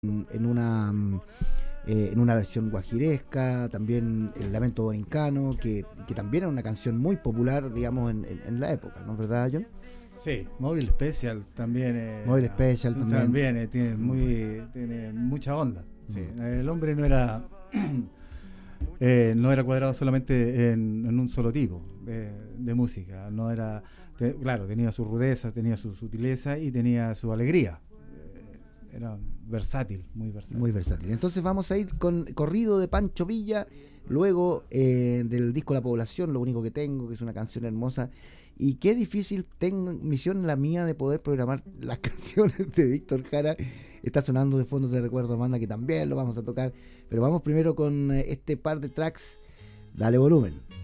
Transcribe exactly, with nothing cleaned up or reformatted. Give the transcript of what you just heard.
en una eh, en una versión guajiresca, también El Lamento Borincano, que, que también era una canción muy popular, digamos, en, en, en la época, ¿no es verdad, John? Sí, Mobile Special también. Eh, Mobile Special también. También eh, tiene, muy, tiene mucha onda. Sí. Mm. El hombre no era eh, no era cuadrado solamente en, en un solo tipo de, de música. No era, te, claro, tenía su rudeza, tenía su sutileza y tenía su alegría. Eh, era versátil, muy versátil. Muy versátil. Entonces vamos a ir con Corrido de Pancho Villa, luego eh, del disco La Población, Lo Único que Tengo, que es una canción hermosa. Y qué difícil tengo, misión la mía de poder programar las canciones de Víctor Jara. Está sonando de fondo, te recuerdo, Amanda, que también lo vamos a tocar. Pero vamos primero con este par de tracks. Dale volumen.